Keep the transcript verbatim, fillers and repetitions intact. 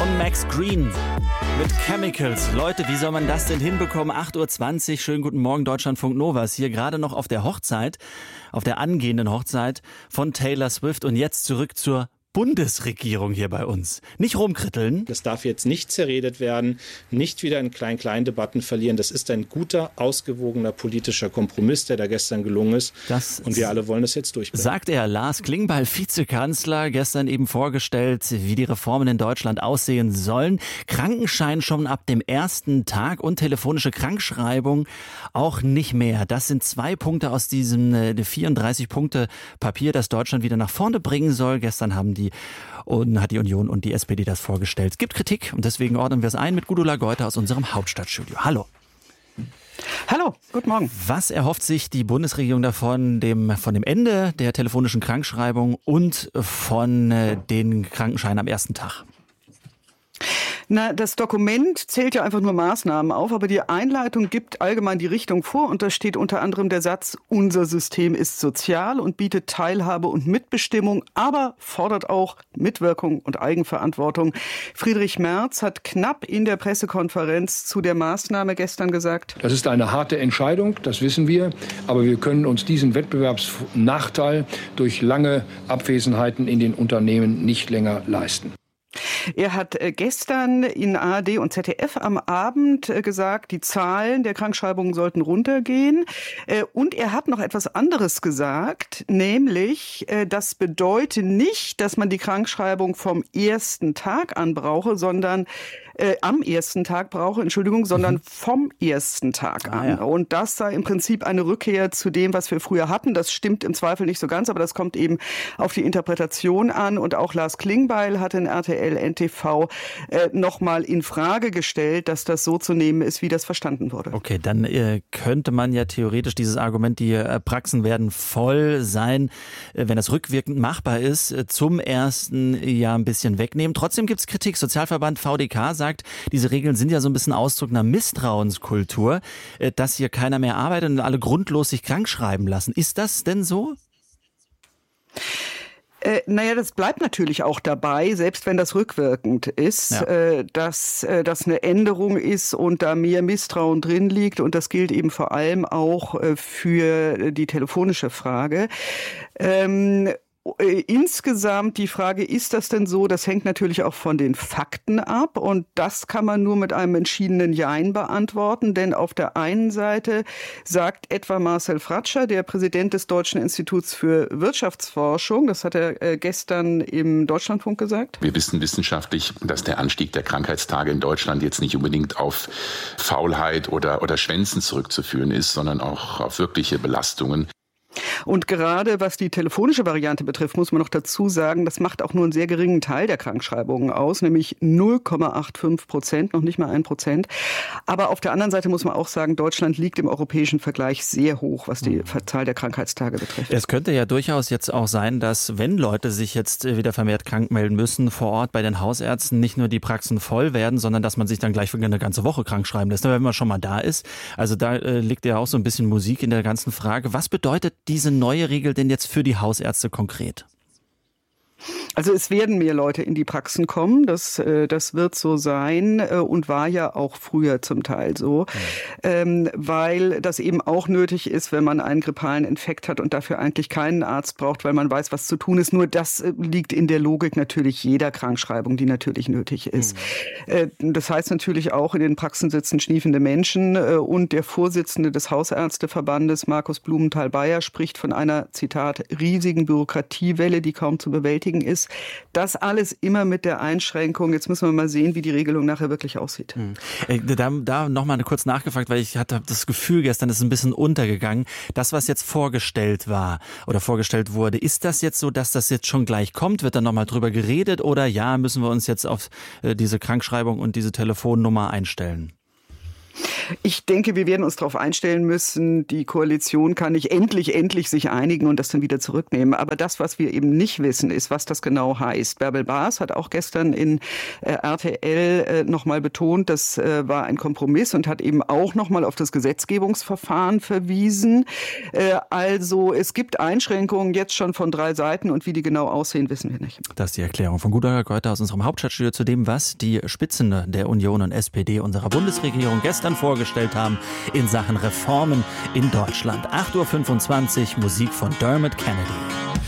Song Max Green mit Chemicals. Leute, wie soll man das denn hinbekommen? acht Uhr zwanzig, schönen guten Morgen, Deutschlandfunk Nova ist hier gerade noch auf der Hochzeit, auf der angehenden Hochzeit von Taylor Swift und jetzt zurück zur Bundesregierung hier bei uns. Nicht rumkritteln. Das darf jetzt nicht zerredet werden, nicht wieder in Klein-Klein-Debatten verlieren. Das ist ein guter, ausgewogener politischer Kompromiss, der da gestern gelungen ist. Das und wir alle wollen das jetzt durchbringen. Sagt er, Lars Klingbeil, Vizekanzler, gestern eben vorgestellt, wie die Reformen in Deutschland aussehen sollen. Krankenschein schon ab dem ersten Tag und telefonische Krankschreibung auch nicht mehr. Das sind zwei Punkte aus diesem äh, vierunddreißig-Punkte-Papier, das Deutschland wieder nach vorne bringen soll. Gestern haben die und hat die Union und die S P D das vorgestellt. Es gibt Kritik und deswegen ordnen wir es ein mit Gudula Geuter aus unserem Hauptstadtstudio. Hallo. Hallo, guten Morgen. Was erhofft sich die Bundesregierung davon, dem, von dem Ende der telefonischen Krankschreibung und von äh, den Krankenscheinen am ersten Tag? Na, das Dokument zählt ja einfach nur Maßnahmen auf, aber die Einleitung gibt allgemein die Richtung vor und da steht unter anderem der Satz, unser System ist sozial und bietet Teilhabe und Mitbestimmung, aber fordert auch Mitwirkung und Eigenverantwortung. Friedrich Merz hat knapp in der Pressekonferenz zu der Maßnahme gestern gesagt: Das ist eine harte Entscheidung, das wissen wir, aber wir können uns diesen Wettbewerbsnachteil durch lange Abwesenheiten in den Unternehmen nicht länger leisten. Er hat gestern in A R D und Z D F am Abend gesagt, die Zahlen der Krankschreibungen sollten runtergehen. Und er hat noch etwas anderes gesagt, nämlich, das bedeutet nicht, dass man die Krankschreibung vom ersten Tag an brauche, sondern äh, am ersten Tag brauche, Entschuldigung, sondern mhm. vom ersten Tag an. Ah, ja. Und das sei im Prinzip eine Rückkehr zu dem, was wir früher hatten. Das stimmt im Zweifel nicht so ganz, aber das kommt eben auf die Interpretation an. Und auch Lars Klingbeil hat in R T L N T V äh, nochmal in Frage gestellt, dass das so zu nehmen ist, wie das verstanden wurde. Okay, dann äh, könnte man ja theoretisch dieses Argument, die äh, Praxen werden voll sein, äh, wenn das rückwirkend machbar ist, äh, zum ersten Jahr ein bisschen wegnehmen. Trotzdem gibt es Kritik. Sozialverband V D K sagt, diese Regeln sind ja so ein bisschen Ausdruck einer Misstrauenskultur, äh, dass hier keiner mehr arbeitet und alle grundlos sich krank schreiben lassen. Ist das denn so? Äh, naja, das bleibt natürlich auch dabei, selbst wenn das rückwirkend ist, ja. äh, dass äh, das eine Änderung ist und da mehr Misstrauen drin liegt. Und das gilt eben vor allem auch äh, für die telefonische Frage. Ähm, Insgesamt die Frage, ist das denn so, das hängt natürlich auch von den Fakten ab und das kann man nur mit einem entschiedenen Jein beantworten, denn auf der einen Seite sagt etwa Marcel Fratscher, der Präsident des Deutschen Instituts für Wirtschaftsforschung, das hat er gestern im Deutschlandfunk gesagt. Wir wissen wissenschaftlich, dass der Anstieg der Krankheitstage in Deutschland jetzt nicht unbedingt auf Faulheit oder, oder Schwänzen zurückzuführen ist, sondern auch auf wirkliche Belastungen. Und gerade was die telefonische Variante betrifft, muss man noch dazu sagen, das macht auch nur einen sehr geringen Teil der Krankschreibungen aus, nämlich null Komma fünfundachtzig Prozent, noch nicht mal ein Prozent. Aber auf der anderen Seite muss man auch sagen, Deutschland liegt im europäischen Vergleich sehr hoch, was die Zahl der Krankheitstage betrifft. Es könnte ja durchaus jetzt auch sein, dass wenn Leute sich jetzt wieder vermehrt krank melden müssen vor Ort bei den Hausärzten, nicht nur die Praxen voll werden, sondern dass man sich dann gleich für eine ganze Woche krank schreiben lässt, wenn man schon mal da ist. Also da äh, liegt ja auch so ein bisschen Musik in der ganzen Frage. Was bedeutet diese neue Regel denn jetzt für die Hausärzte konkret? Also es werden mehr Leute in die Praxen kommen, das, das wird so sein und war ja auch früher zum Teil so, ja. ähm, weil das eben auch nötig ist, wenn man einen grippalen Infekt hat und dafür eigentlich keinen Arzt braucht, weil man weiß, was zu tun ist. Nur das liegt in der Logik natürlich jeder Krankschreibung, die natürlich nötig ist. Mhm. Das heißt natürlich auch, in den Praxen sitzen schniefende Menschen und der Vorsitzende des Hausärzteverbandes, Markus Blumenthal-Bayer, spricht von einer, Zitat, riesigen Bürokratiewelle, die kaum zu bewältigen ist. Das alles immer mit der Einschränkung. Jetzt müssen wir mal sehen, wie die Regelung nachher wirklich aussieht. Mhm. Da, da nochmal kurz nachgefragt, weil ich hatte das Gefühl, gestern ist es ein bisschen untergegangen. Das, was jetzt vorgestellt war oder vorgestellt wurde, ist das jetzt so, dass das jetzt schon gleich kommt? Wird dann nochmal drüber geredet oder ja, müssen wir uns jetzt auf diese Krankschreibung und diese Telefonnummer einstellen? Ich denke, wir werden uns darauf einstellen müssen, die Koalition kann nicht endlich, endlich sich einigen und das dann wieder zurücknehmen. Aber das, was wir eben nicht wissen, ist, was das genau heißt. Bärbel Baas hat auch gestern in äh, R T L äh, nochmal betont, das äh, war ein Kompromiss und hat eben auch nochmal auf das Gesetzgebungsverfahren verwiesen. Äh, also es gibt Einschränkungen jetzt schon von drei Seiten und wie die genau aussehen, wissen wir nicht. Das ist die Erklärung von Gunnar Greuter aus unserem Hauptstadtstudio zu dem, was die Spitzen der Union und S P D unserer Bundesregierung gestern vorgestellt haben in Sachen Reformen in Deutschland. acht Uhr fünfundzwanzig, Musik von Dermot Kennedy.